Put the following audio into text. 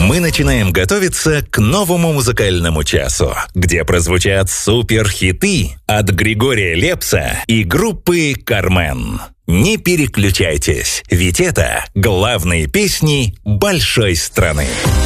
Мы начинаем готовиться к новому музыкальному часу, где прозвучат суперхиты от Григория Лепса и группы «Кармен». Не переключайтесь, ведь это главные песни большой страны.